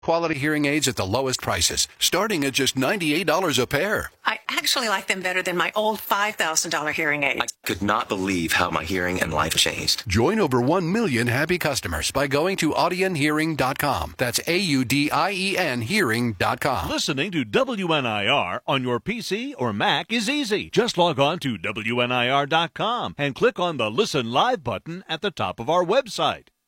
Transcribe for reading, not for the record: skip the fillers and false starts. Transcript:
Quality hearing aids at the lowest prices, starting at just $98 a pair. I actually like them better than my old $5,000 hearing aids. I could not believe how my hearing and life changed. Join over 1 million happy customers by going to audionhearing.com. That's AUDIEN hearing.com. Listening to WNIR on your PC or Mac is easy. Just log on to WNIR.com and click on the Listen Live button at the top of our website.